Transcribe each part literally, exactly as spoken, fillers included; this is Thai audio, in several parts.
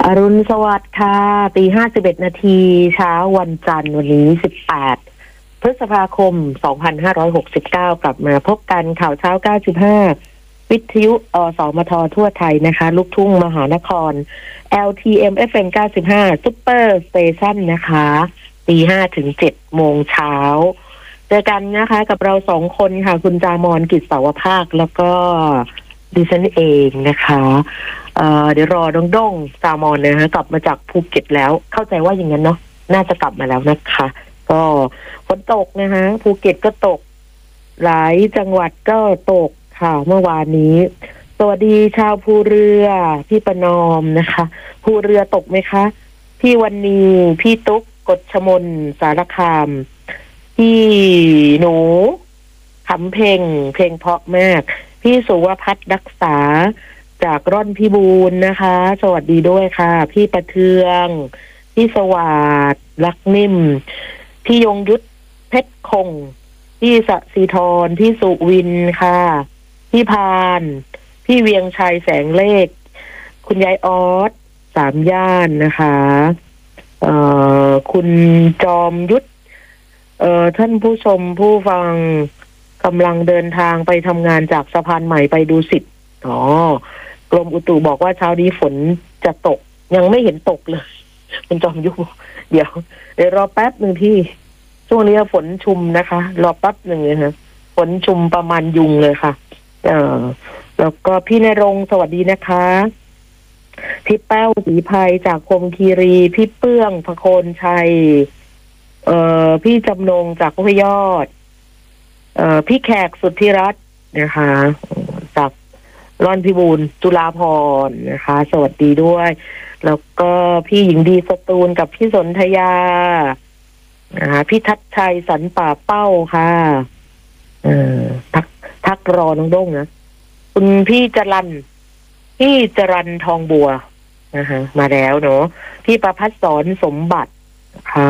อรุณสวัสดิ์ค่ะตีห้าสิบเอ็ดนาทีเช้าวันจันทร์วันนี้สิบแปดพฤษภาคมสองพันห้าร้อยหกสิบเก้ากลับมาพบกันข่าวเช้าเก้าสิบห้าวิทยุอสมททั่วไทยนะคะลูกทุ่งมหานคร แอล ที เอ็ม เอฟ เอ็ม เก้าสิบห้า Super Station นะคะตีห้าถึงเจ็ดโมงเช้าเจอกันนะคะกับเราสองคนค่ะคุณจามรกิจเสาวภาคแล้วก็ดิฉันเองนะคะเอ่อเดี๋ยวรอดงด้งจามอนนะคะกลับมาจากภูเก็ตแล้วเข้าใจว่าอย่างนั้นเนาะน่าจะกลับมาแล้วนะคะก็ฝนตกนะคะภูเก็ตก็ตกหลายจังหวัดก็ตกค่ะเมื่อวานนี้สวัสดีชาวภูเรือพี่ประนอมนะคะภูเรือตกไหมคะพี่วันนีพี่ตุ๊กกฎชมนสารคามพี่หนูขำเพลงเพลงเพราะมากพี่สุวพัฒน์รักษาจากร่อนพิบูลนะคะสวัสดีด้วยค่ะพี่ประเทืองพี่สวัสดิ์รักนิ่มพี่ยงยุทธเพชรคงพี่สศิธรพี่สุวินค่ะพี่พานพี่เวียงชัยแสงเลขคุณยายออสสามย่านนะคะเอ่อคุณจอมยุทธเอ่อท่านผู้ชมผู้ฟังกำลังเดินทางไปทำงานจากสะพานใหม่ไปดูสิทธิ์อ๋อกรมอุตุบอกว่าเช้านี้ฝนจะตกยังไม่เห็นตกเลยคุณจอมยุทธเดี๋ยวเดี๋ยวรอแป๊บหนึ่งพี่ช่วงนี้ฝนชุมนะคะรอแป๊บหนึ่งเลยค่ะฝนชุมประมาณยุงเลยค่ะเออแล้วก็พี่นรงค์สวัสดีนะคะพี่แป้วศรีภัยจากคมคีรีพี่เปื้องพโคนชัยเอ่อพี่จำนงจากพยอดเอ่อพี่แขกสุทธิรัตน์นะคะจากร่อนพิบูลจุฬาภรณ์นะคะ สวัสดีด้วยแล้วก็พี่หญิงดีสตูลกับพี่สนธยานะคะพี่ทัศชัยสันป่าเป้าค่ะเออทักทักรอน้องด้งนะคุณพี่จรันพี่จรันทองบัวนะคะมาแล้วเนาะพี่ประภัสสรสมบัตินะคะ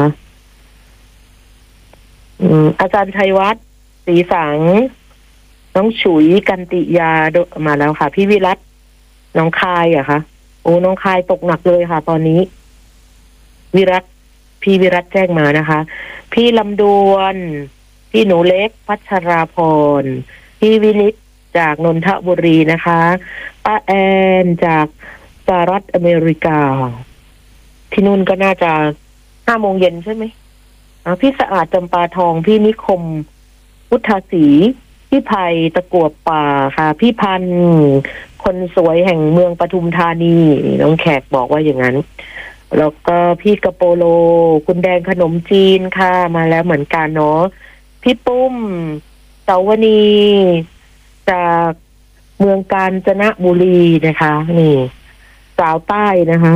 อืมอาจารย์ชัยวัฒน์ศรีสังน้องฉุยกันติยามาแล้วค่ะพี่วิรัตน้องคายอะคะโอ้น้องคายตกหนักเลยค่ะตอนนี้วิรัตพี่วิรัตแจ้งมานะคะพี่ลำดวนพี่หนูเล็กพัชราพรพี่วินิตจากนนทบุรีนะคะป้าแอนจากสหรัฐอเมริกาที่นู่นก็น่าจะห้าโมงเย็นใช่ไหมพี่สะอาดจำปาทองพี่นิคมพุทธศรีพี่ไผ่ตะกั่วป่าค่ะพี่พันธ์คนสวยแห่งเมืองปทุมธานีน้องแขกบอกว่าอย่างนั้นแล้วก็พี่กระโปโลคุณแดงขนมจีนค่ะมาแล้วเหมือนกันเนาะพี่ปุ้มเสาวณีจากเมืองกาญจนบุรีนะคะนี่สาวใต้นะคะ